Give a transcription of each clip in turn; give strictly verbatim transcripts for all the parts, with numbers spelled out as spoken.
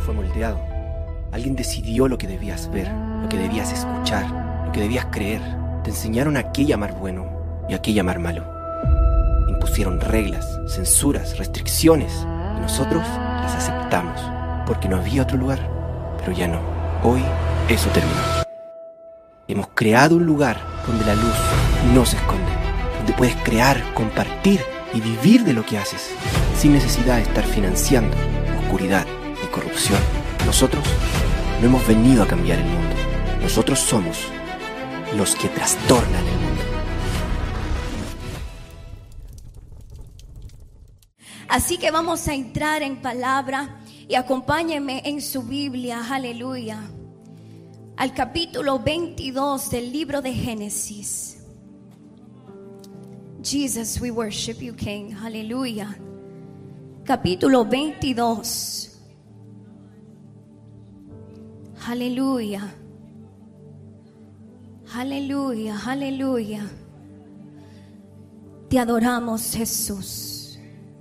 fue moldeado. Alguien decidió lo que debías ver, lo que debías escuchar, lo que debías creer. Te enseñaron a qué llamar bueno y a qué llamar malo. Impusieron reglas, censuras, restricciones, y nosotros las aceptamos, porque no había otro lugar. Pero ya no. Hoy eso terminó. Hemos creado un lugar donde la luz no se esconde, donde puedes crear, compartir y vivir de lo que haces, sin necesidad de estar financiando oscuridad y corrupción. Nosotros no hemos venido a cambiar el mundo. Nosotros somos los que trastornan el mundo. Así que vamos a entrar en palabra y acompáñenme en su Biblia, aleluya, al capítulo veintidós del libro de Génesis. Jesus, we worship you, King, aleluya. Capítulo veintidós. Aleluya. Aleluya, aleluya. Te adoramos, Jesús.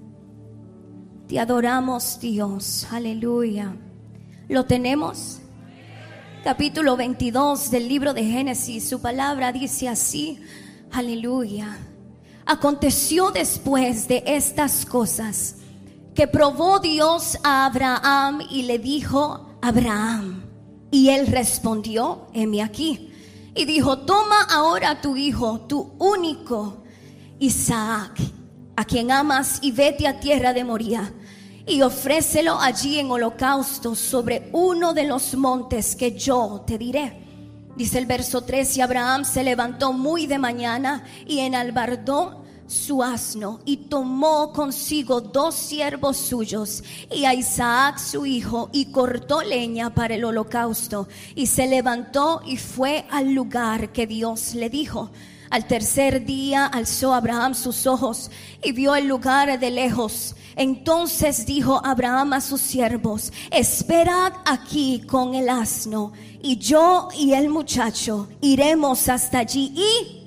Te adoramos, Dios. Aleluya. ¿Lo tenemos? Capítulo veintidós del libro de Génesis. Su palabra dice así. Aleluya. Aconteció después de estas cosas que probó Dios a Abraham y le dijo: Abraham. Y él respondió: heme aquí. Y dijo: toma ahora a tu hijo, tu único Isaac, a quien amas, y vete a tierra de Moría, y ofrécelo allí en holocausto sobre uno de los montes que yo te diré. Dice el verso tres: y Abraham se levantó muy de mañana y enalbardó su asno y tomó consigo dos siervos suyos y a Isaac su hijo, y cortó leña para el holocausto, y se levantó y fue al lugar que Dios le dijo. Al tercer día alzó Abraham sus ojos y vio el lugar de lejos. Entonces dijo Abraham a sus siervos: esperad aquí con el asno, y yo y el muchacho iremos hasta allí. Y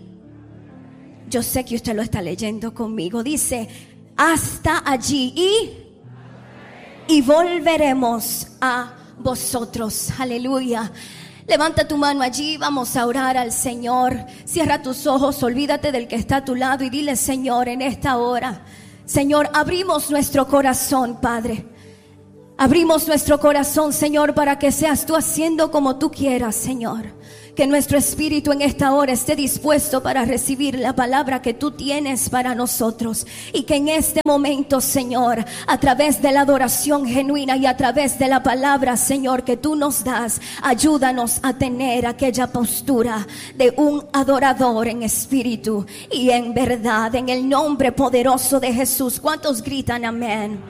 yo sé que usted lo está leyendo conmigo. Dice: hasta allí y, y volveremos a vosotros. Aleluya. Levanta tu mano allí, vamos a orar al Señor. Cierra tus ojos, olvídate del que está a tu lado y dile: Señor, en esta hora, Señor, abrimos nuestro corazón, Padre. Abrimos nuestro corazón, Señor, para que seas tú haciendo como tú quieras, Señor. Que nuestro espíritu en esta hora esté dispuesto para recibir la palabra que tú tienes para nosotros. Y que en este momento, Señor, a través de la adoración genuina y a través de la palabra, Señor, que tú nos das, ayúdanos a tener aquella postura de un adorador en espíritu y en verdad, en el nombre poderoso de Jesús. ¿Cuántos gritan amén?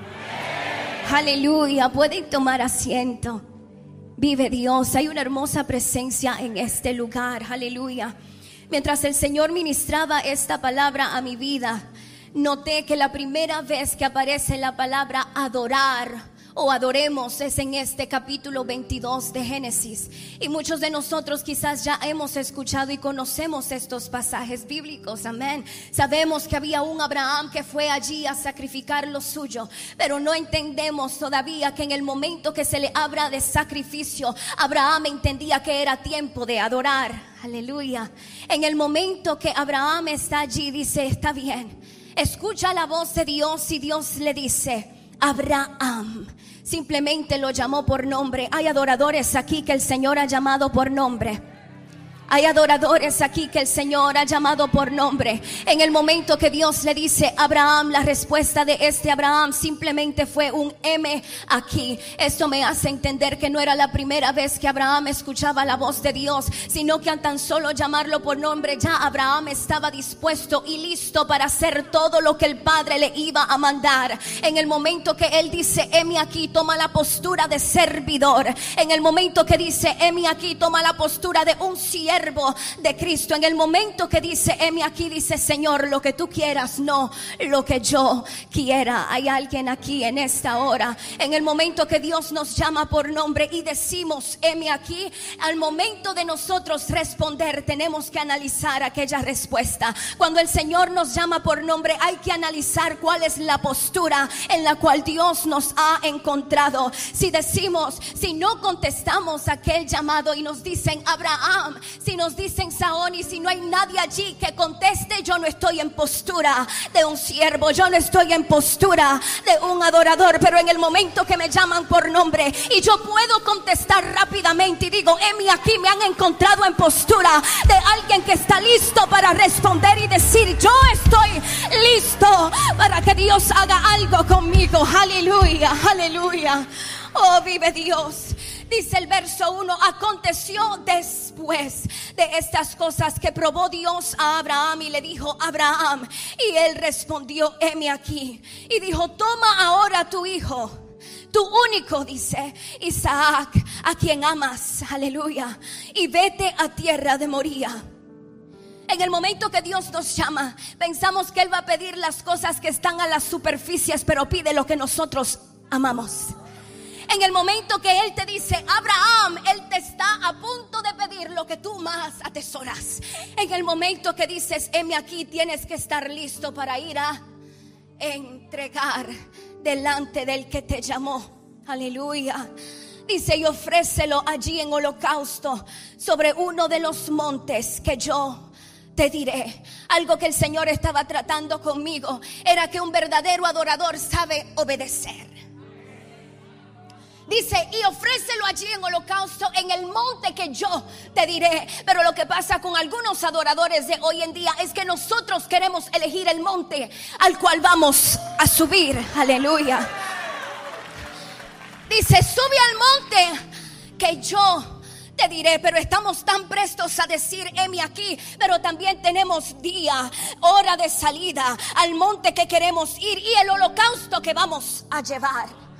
Aleluya. Pueden tomar asiento. Vive Dios, hay una hermosa presencia en este lugar, aleluya. Mientras el Señor ministraba esta palabra a mi vida, noté que la primera vez que aparece la palabra adorar o adoremos es en este capítulo veintidós de Génesis. Y muchos de nosotros quizás ya hemos escuchado y conocemos estos pasajes bíblicos, amén. Sabemos que había un Abraham que fue allí a sacrificar lo suyo, pero no entendemos todavía que en el momento que se le habla de sacrificio, Abraham entendía que era tiempo de adorar, aleluya. En el momento que Abraham está allí, dice: está bien, escucha la voz de Dios, y Dios le dice: Abraham. Simplemente lo llamó por nombre. Hay adoradores aquí que el Señor ha llamado por nombre. Hay adoradores aquí que el Señor ha llamado por nombre. En el momento que Dios le dice Abraham, la respuesta de este Abraham simplemente fue un M aquí. Esto me hace entender que no era la primera vez que Abraham escuchaba la voz de Dios, sino que al tan solo llamarlo por nombre, ya Abraham estaba dispuesto y listo para hacer todo lo que el Padre le iba a mandar. En el momento que él dice heme aquí, toma la postura de servidor. En el momento que dice heme aquí, toma la postura de un siervo siervo de Cristo. En el momento que dice, heme aquí, dice, Señor, lo que tú quieras, no lo que yo quiera. Hay alguien aquí en esta hora. En el momento que Dios nos llama por nombre y decimos, heme aquí, al momento de nosotros responder, tenemos que analizar aquella respuesta. Cuando el Señor nos llama por nombre, hay que analizar cuál es la postura en la cual Dios nos ha encontrado. Si decimos, si no contestamos aquel llamado y nos dicen Abraham, si nos dicen Saón, y si no hay nadie allí que conteste, yo no estoy en postura de un siervo, yo no estoy en postura de un adorador. Pero en el momento que me llaman por nombre y yo puedo contestar rápidamente y digo, heme aquí, me han encontrado en postura de alguien que está listo para responder y decir, yo estoy listo para que Dios haga algo conmigo. Aleluya, aleluya. Oh, vive Dios. Dice el verso uno, aconteció después de estas cosas que probó Dios a Abraham y le dijo, Abraham, y él respondió, heme aquí. Y dijo, toma ahora tu hijo, tu único, dice, Isaac, a quien amas, aleluya, y vete a tierra de Moría. En el momento que Dios nos llama, pensamos que Él va a pedir las cosas que están a las superficies, pero pide lo que nosotros amamos. En el momento que Él te dice, Abraham, Él te está a punto de pedir lo que tú más atesoras. En el momento que dices, heme aquí, tienes que estar listo para ir a entregar delante del que te llamó. Aleluya. Dice, y ofrécelo allí en holocausto sobre uno de los montes que yo te diré. Algo que el Señor estaba tratando conmigo era que un verdadero adorador sabe obedecer. Dice, y ofrécelo allí en holocausto en el monte que yo te diré. Pero lo que pasa con algunos adoradores de hoy en día es que nosotros queremos elegir el monte al cual vamos a subir. Aleluya. Dice, sube al monte que yo te diré. Pero estamos tan prestos a decir, heme aquí, pero también tenemos día, hora de salida al monte que queremos ir y el holocausto que vamos a llevar.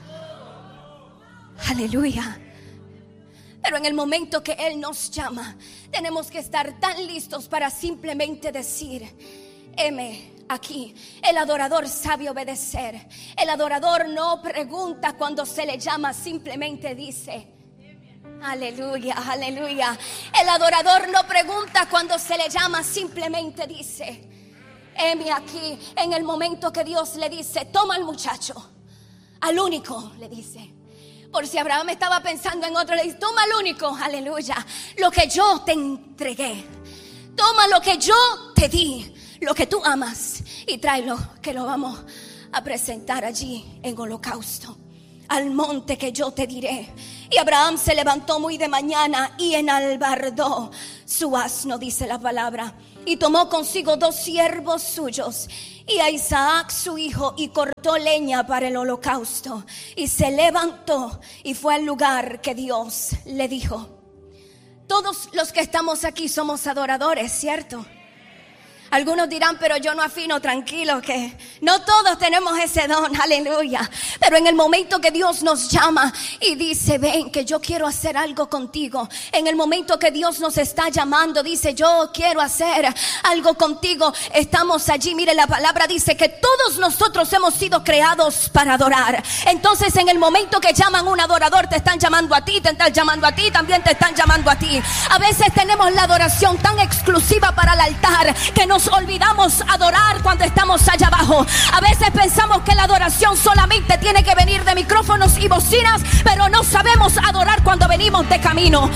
Aleluya. Pero en el momento que Él nos llama, tenemos que estar tan listos para simplemente decir, heme aquí. El adorador sabe obedecer. El adorador no pregunta cuando se le llama, simplemente dice, aleluya, aleluya. El adorador no pregunta cuando se le llama, simplemente dice, heme aquí. En el momento que Dios le dice, toma al muchacho, al único, le dice. Por si Abraham estaba pensando en otro, le dice, toma al único, aleluya, lo que yo te entregué. Toma lo que yo te di, lo que tú amas, y tráelo, que lo vamos a presentar allí en holocausto, al monte que yo te diré. Y Abraham se levantó muy de mañana y enalbardó su asno, dice la palabra, y tomó consigo dos siervos suyos y a Isaac su hijo, y cortó leña para el holocausto, y se levantó y fue al lugar que Dios le dijo. Todos los que estamos aquí somos adoradores, ¿cierto? Algunos dirán, pero yo no afino, tranquilo, que no todos tenemos ese don, aleluya. Pero en el momento que Dios nos llama y dice, ven que yo quiero hacer algo contigo. En el momento que Dios nos está llamando, dice, yo quiero hacer algo contigo. Estamos allí, mire, la palabra dice que todos nosotros hemos sido creados para adorar. Entonces en el momento que llaman a un adorador, te están llamando a ti, te están llamando a ti, también te están llamando a ti. A veces tenemos la adoración tan exclusiva para el altar que nos olvidamos adorar cuando estamos allá abajo. A veces pensamos que la adoración solamente tiene que venir de micrófonos y bocinas, pero no sabemos adorar cuando venimos de camino.